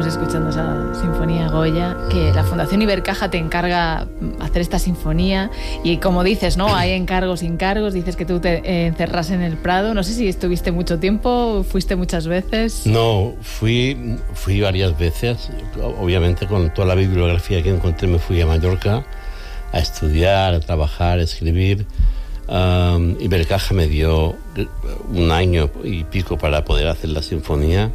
Estamos escuchando esa Sinfonía Goya, que la Fundación Ibercaja te encarga hacer esta sinfonía y como dices, ¿no? Hay encargos, dices que tú te encerras en el Prado. No sé si estuviste mucho tiempo, fuiste muchas veces. No, fui varias veces. Obviamente con toda la bibliografía que encontré me fui a Mallorca a estudiar, a trabajar, a escribir. Ibercaja me dio 1 año y pico para poder hacer la sinfonía.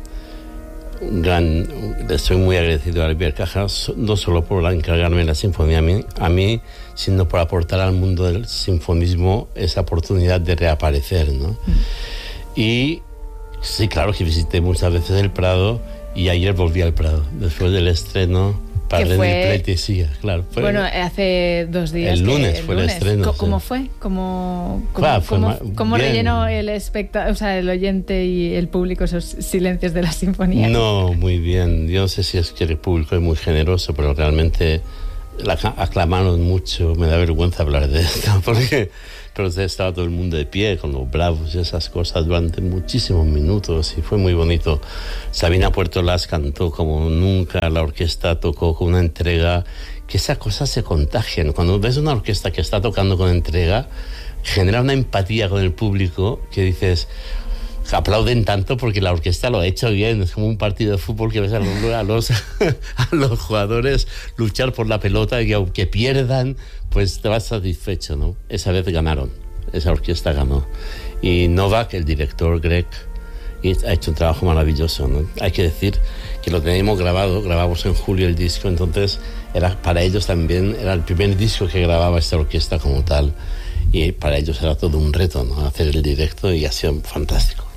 Estoy muy agradecido a Ibercaja, no solo por encargarme la sinfonía a mí, sino por aportar al mundo del sinfonismo esa oportunidad de reaparecer, ¿no? Y sí, claro que visité muchas veces el Prado y ayer volví al Prado después del estreno para rendir pleitesía, claro. Bueno, hace 2 días. El lunes fue el estreno. ¿Cómo fue? ¿Cómo rellenó el espectador, o sea, el oyente y el público esos silencios de la sinfonía? No, muy bien. Yo no sé si es que el público es muy generoso, pero realmente la aclamaron mucho. Me da vergüenza hablar de esto, pero estaba todo el mundo de pie con los bravos y esas cosas durante muchísimos minutos y fue muy bonito. Sabina Puerto Las cantó como nunca, la orquesta tocó con una entrega, que esas cosas se contagian. Cuando ves una orquesta que está tocando con entrega, genera una empatía con el público que dices, aplauden tanto porque la orquesta lo ha hecho bien. Es como un partido de fútbol que ves a los jugadores luchar por la pelota y aunque pierdan, pues te vas satisfecho, ¿no? Esa vez ganaron, esa orquesta ganó. Y Novak, el director Greg, ha hecho un trabajo maravilloso, ¿no? Hay que decir que lo teníamos grabamos en julio el disco, entonces para ellos también era el primer disco que grababa esta orquesta como tal. Y para ellos era todo un reto, ¿no? Hacer el directo y ha sido fantástico.